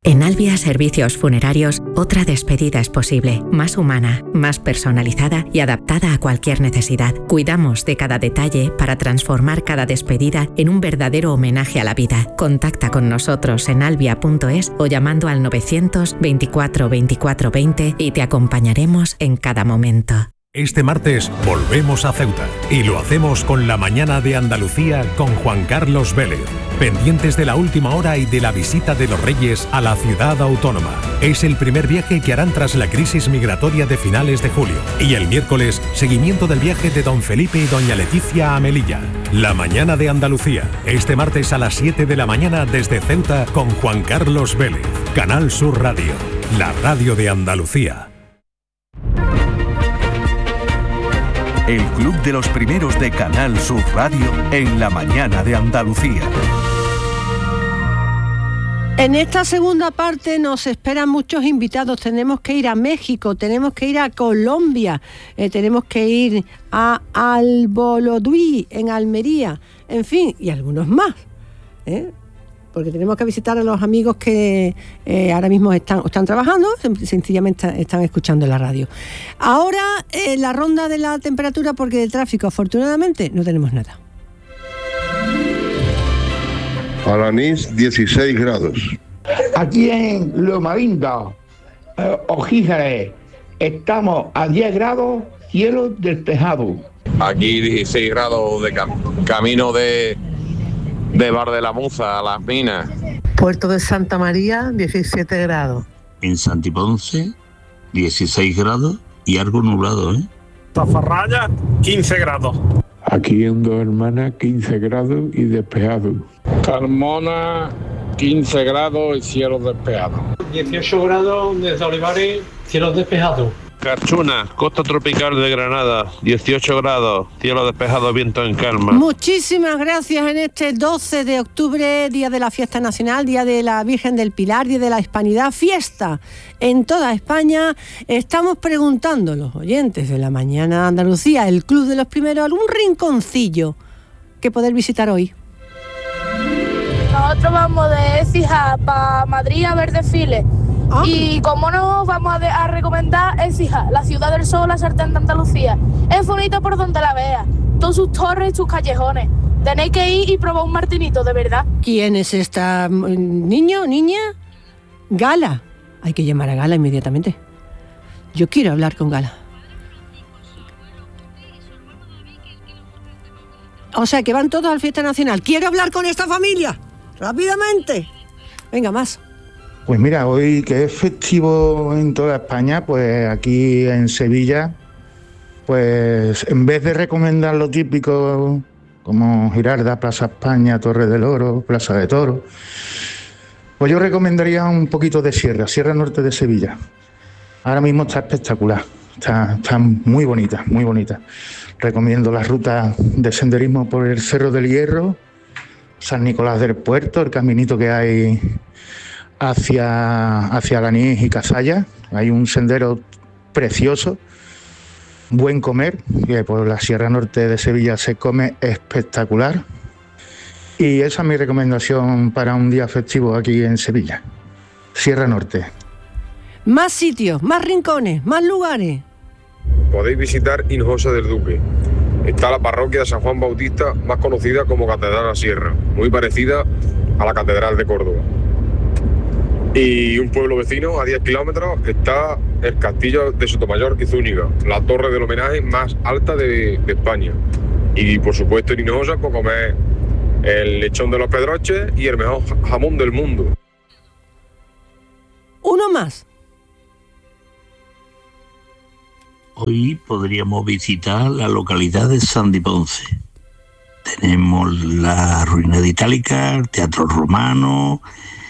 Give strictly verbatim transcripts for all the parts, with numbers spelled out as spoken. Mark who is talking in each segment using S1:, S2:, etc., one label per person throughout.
S1: En Albia Servicios Funerarios, otra despedida es posible, más humana, más personalizada y adaptada a cualquier necesidad. Cuidamos de cada detalle para transformar cada despedida en un verdadero homenaje a la vida. Contacta con nosotros en albia punto es o llamando al novecientos veinticuatro veinticuatro veinte y te acompañaremos en cada momento.
S2: Este martes volvemos a Ceuta y lo hacemos con la mañana de Andalucía con Juan Carlos Vélez. Pendientes de la última hora y de la visita de los Reyes a la ciudad autónoma. Es el primer viaje que harán tras la crisis migratoria de finales de julio. Y el miércoles, seguimiento del viaje de don Felipe y doña Leticia a Melilla. La mañana de Andalucía. Este martes a las siete de la mañana desde Ceuta con Juan Carlos Vélez. Canal Sur Radio. La radio de Andalucía.
S3: El Club de los Primeros de Canal Sur Radio en la mañana de Andalucía.
S4: En esta segunda parte nos esperan muchos invitados. Tenemos que ir a México, tenemos que ir a Colombia, eh, tenemos que ir a Alboloduy, en Almería, en fin, y algunos más, ¿eh? Porque tenemos que visitar a los amigos que eh, ahora mismo están, están trabajando, sencillamente están escuchando la radio. Ahora eh, la ronda de la temperatura, porque de tráfico afortunadamente no tenemos nada.
S5: Alanís, dieciséis grados.
S6: Aquí en Loma Linda, eh, Ojízares, estamos a diez grados, cielo despejado.
S7: Aquí dieciséis grados de cam- camino de... de Bar de la Muza a Las Minas.
S8: Puerto de Santa María, diecisiete grados.
S9: En Santiponce, dieciséis grados y algo nublado, ¿eh?
S10: Zafarraya, quince grados.
S11: Aquí en Dos Hermanas, quince grados y despejado.
S10: Carmona, quince grados y cielos despejados.
S12: dieciocho grados desde Olivares, cielos despejados.
S7: Carchuna, costa tropical de Granada, dieciocho grados, cielo despejado, viento en calma.
S4: Muchísimas gracias en este doce de octubre, día de la fiesta nacional, día de la Virgen del Pilar, día de la Hispanidad, fiesta en toda España. Estamos preguntando a los oyentes de la mañana de Andalucía, el Club de los Primeros, algún rinconcillo que poder visitar hoy.
S13: Nosotros vamos de Écija para Madrid a ver desfiles. ¿Ah? Y como no vamos a, de, a recomendar Écija, la ciudad del sol, la sartén de Andalucía. Es bonito por donde la veas, todas sus torres y sus callejones. Tenéis que ir y probar un martinito, de verdad.
S4: ¿Quién es esta niño, niña? Gala. Hay que llamar a Gala inmediatamente. Yo quiero hablar con Gala. O sea, que van todos a la fiesta nacional. ¡Quiero hablar con esta familia! ¡Rápidamente! Venga, más.
S6: Pues mira, hoy que es festivo en toda España, pues aquí en Sevilla, pues en vez de recomendar lo típico como Girarda, Plaza España, Torre del Oro, Plaza de Toros, pues yo recomendaría un poquito de Sierra, Sierra Norte de Sevilla. Ahora mismo está espectacular, está, está muy bonita, muy bonita. Recomiendo la ruta de senderismo por el Cerro del Hierro, San Nicolás del Puerto, el caminito que hay hacia, hacia Alanís y Casalla. Hay un sendero precioso, buen comer, que por la Sierra Norte de Sevilla se come espectacular. Y esa es mi recomendación para un día festivo aquí en Sevilla, Sierra Norte.
S4: Más sitios, más rincones, más lugares.
S14: Podéis visitar Hinojosa del Duque. Está la parroquia de San Juan Bautista, más conocida como Catedral La Sierra, muy parecida a la Catedral de Córdoba. Y un pueblo vecino, a diez kilómetros, está el castillo de Sotomayor y Zúñiga, la torre del homenaje más alta de, de España. Y por supuesto en Hinojosa, por comer el lechón de los Pedroches y el mejor jamón del mundo.
S4: Uno más.
S9: Hoy podríamos visitar la localidad de Santiponce. Tenemos la ruina de Itálica, el Teatro Romano,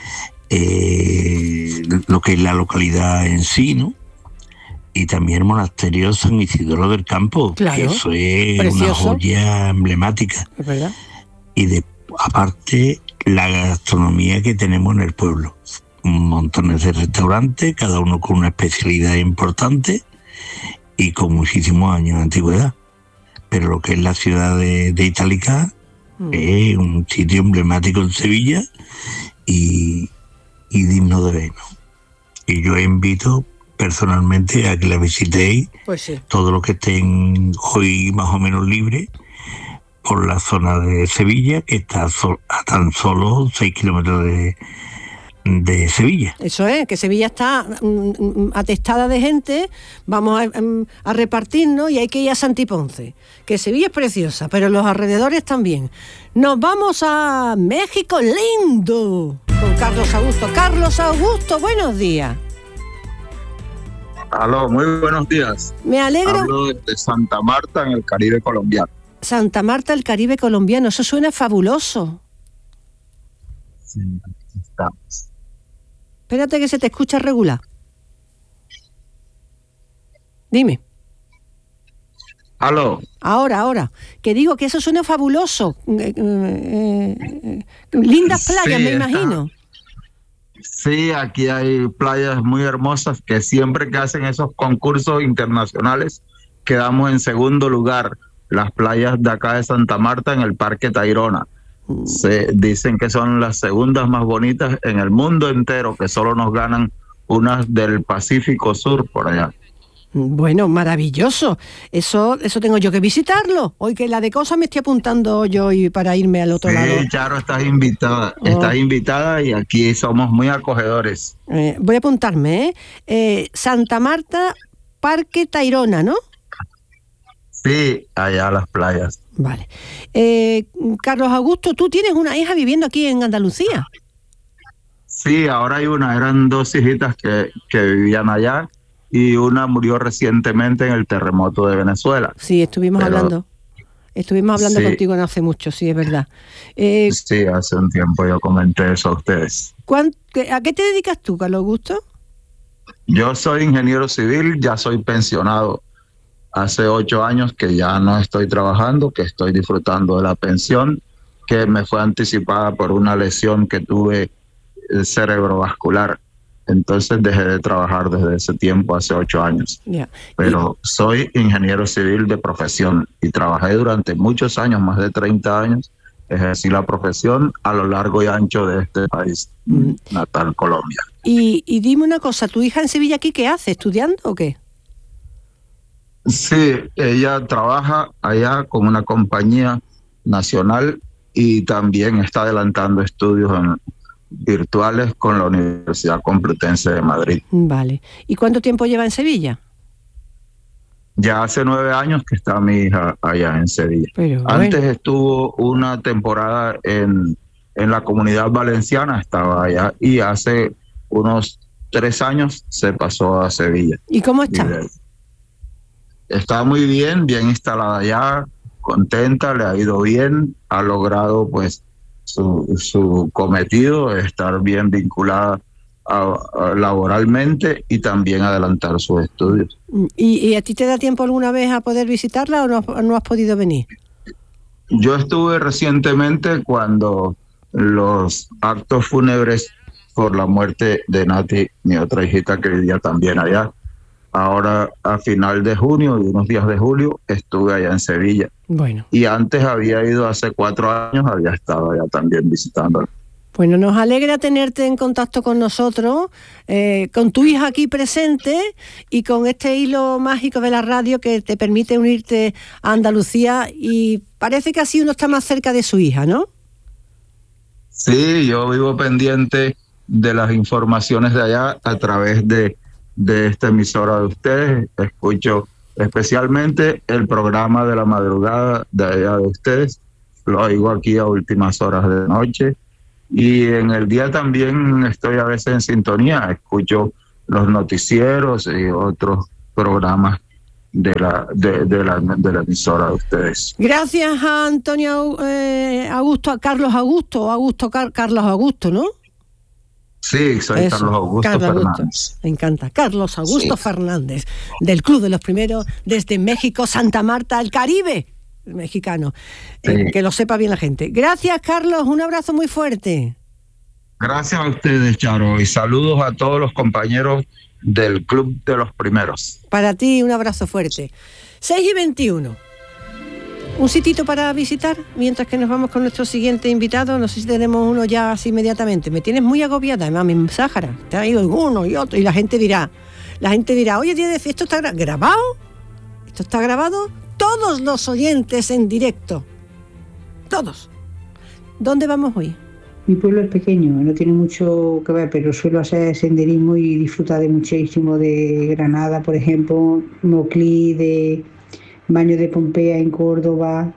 S9: eh, lo que es la localidad en sí, ¿no? Y también el monasterio San Isidoro del Campo, claro, que eso es precioso, una joya emblemática.
S4: Es verdad.
S9: Y de, aparte, la gastronomía que tenemos en el pueblo. Montones de restaurantes, cada uno con una especialidad importante y con muchísimos años de antigüedad. Pero lo que es la ciudad de, de Itálica mm. es un sitio emblemático en Sevilla y, y digno de ver. yo invito personalmente a que la visitéis,
S4: pues sí.
S9: Todos los que estén hoy más o menos libres, por la zona de Sevilla, que está so- a tan solo seis kilómetros de, de Sevilla.
S4: Eso es, que Sevilla está mm, atestada de gente, vamos a, a repartirnos y hay que ir a Santiponce, que Sevilla es preciosa, pero los alrededores también. Nos vamos a México lindo, con Carlos Augusto. Carlos Augusto, buenos días.
S15: Aló, muy buenos días.
S4: Me alegro.
S15: Hablo de Santa Marta, en el Caribe colombiano.
S4: Santa Marta, el Caribe colombiano, eso suena fabuloso.
S15: Sí, aquí estamos.
S4: Espérate que se te escucha regular. Dime.
S15: Aló.
S4: Ahora, ahora. Que digo que eso suena fabuloso. Eh, eh, eh, lindas playas,
S15: Sí,
S4: me
S15: está.
S4: imagino.
S15: Sí, aquí hay playas muy hermosas que siempre que hacen esos concursos internacionales quedamos en segundo lugar. Las playas de acá de Santa Marta en el Parque Tayrona. Se dicen que son las segundas más bonitas en el mundo entero, que solo nos ganan unas del Pacífico Sur por allá.
S4: Bueno, maravilloso. Eso eso tengo yo que visitarlo. Hoy que la de cosas me estoy apuntando yo y para irme al otro
S15: Sí,
S4: lado.
S15: Charo, estás invitada.
S4: Oh.
S15: Estás invitada y aquí somos muy acogedores.
S4: Eh, voy a apuntarme, ¿eh? ¿eh? Santa Marta, Parque Tayrona, ¿no?
S15: Sí, allá las playas.
S4: Vale. Eh, Carlos Augusto, tú tienes una hija viviendo aquí en Andalucía.
S15: Sí, ahora hay una. Eran dos hijitas que, que vivían allá y una murió recientemente en el terremoto de Venezuela.
S4: Sí, estuvimos
S15: Pero-
S4: hablando. Estuvimos hablando
S15: Sí.
S4: contigo no hace mucho, sí, es verdad. Eh,
S15: Sí, hace un tiempo yo comenté eso a ustedes.
S4: ¿cuán- qué- ¿A qué te dedicas tú, Carlos Augusto?
S15: Yo soy ingeniero civil, ya soy pensionado. Hace ocho años que ya no estoy trabajando, que estoy disfrutando de la pensión, que me fue anticipada por una lesión que tuve eh, cerebrovascular. Entonces dejé de trabajar desde ese tiempo, hace ocho años.
S4: Ya.
S15: Pero soy ingeniero civil de profesión y trabajé durante muchos años, más de treinta años, ejercí la profesión a lo largo y ancho de este país natal, Colombia.
S4: Y, y dime una cosa, ¿tu hija en Sevilla aquí qué hace? ¿Estudiando o qué?
S15: Sí, ella trabaja allá con una compañía nacional y también está adelantando estudios en- virtuales con la Universidad Complutense de Madrid.
S4: Vale. ¿Y cuánto tiempo lleva en Sevilla?
S15: Ya hace nueve años que está mi hija allá en Sevilla.
S4: Pero
S15: Antes
S4: bueno.
S15: estuvo una temporada en, en la Comunidad Valenciana, estaba allá, y hace unos tres años se pasó a Sevilla.
S4: ¿Y cómo está?
S15: Y de- Está muy bien, bien instalada allá, contenta, le ha ido bien, ha logrado pues su, su cometido, estar bien vinculada a- a laboralmente y también adelantar sus estudios.
S4: ¿Y, y a ti te da tiempo alguna vez a poder visitarla o no, no has podido venir?
S15: Yo estuve recientemente cuando los actos fúnebres por la muerte de Nati, mi otra hijita que vivía también allá. Ahora, a final de junio y unos días de julio, estuve allá en Sevilla.
S4: Bueno,
S15: Y antes había ido, hace cuatro años, había estado allá también visitándola.
S4: bueno, nos alegra tenerte en contacto con nosotros, eh, con tu hija aquí presente y con este hilo mágico de la radio que te permite unirte a Andalucía y parece que así uno está más cerca de su hija, ¿no?
S15: Sí, yo vivo pendiente de las informaciones de allá a través de, de esta emisora de ustedes. Escucho especialmente el programa de la madrugada de allá de ustedes. Lo oigo aquí a últimas horas de noche. Y en el día también estoy a veces en sintonía. Escucho los noticieros y otros programas de la, de, de la, de la emisora de ustedes.
S4: Gracias a Antonio eh, Augusto, a Carlos Augusto, o Augusto Car- Carlos Augusto, ¿no?
S15: Sí, soy
S4: Eso,
S15: Carlos Augusto
S4: Carlos Augusto.
S15: Fernández.
S4: Me encanta. Carlos Augusto
S15: Sí.
S4: Fernández, del Club de los Primeros, desde México, Santa Marta, el Caribe mexicano.
S15: Sí.
S4: Eh, que lo sepa bien la gente. Gracias, Carlos. Un abrazo muy fuerte.
S15: Gracias a ustedes, Charo, y saludos a todos los compañeros del Club de los Primeros.
S4: Para ti, un abrazo fuerte. seis y veintiuno. Un sitito para visitar mientras que nos vamos con nuestro siguiente invitado. No sé si tenemos uno ya así inmediatamente. Me tienes muy agobiada, además, en Sáhara. Te ha ido uno y otro y la gente dirá, la gente dirá, oye, ¿esto está gra- grabado? ¿Esto está grabado? Todos los oyentes en directo. Todos. ¿Dónde vamos hoy?
S16: Mi pueblo es pequeño, no tiene mucho que ver, pero suelo hacer senderismo y disfrutar de muchísimo de Granada, por ejemplo, Moclí, de Baño de Pompeya en Córdoba,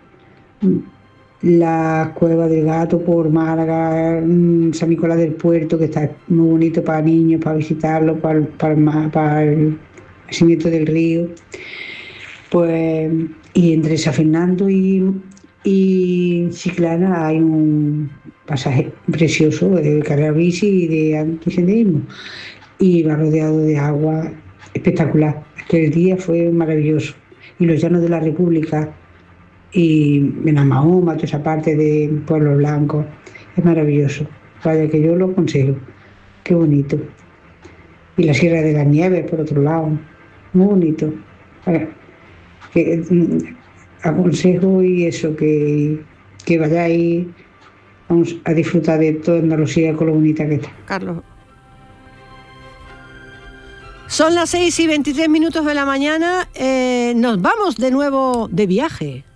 S16: la Cueva del Gato por Málaga, San Nicolás del Puerto, que está muy bonito para niños, para visitarlo, para, para, para el nacimiento del río. Pues, y entre San Fernando y, y Chiclana hay un pasaje precioso de carrera bici y de antisenderismo, y va rodeado de agua espectacular. Aquel día fue maravilloso. Y los llanos de la República y Benamahoma, toda esa parte de Pueblo Blanco, es maravilloso. Vaya que yo lo aconsejo. Qué bonito. Y la Sierra de las Nieves, por otro lado, muy bonito. Vaya, que, mm, aconsejo y eso, que, que vayáis, vamos a disfrutar de toda Andalucía con lo bonita que está.
S4: Carlos. Son las seis y veintitrés minutos de la mañana, eh, nos vamos de nuevo de viaje.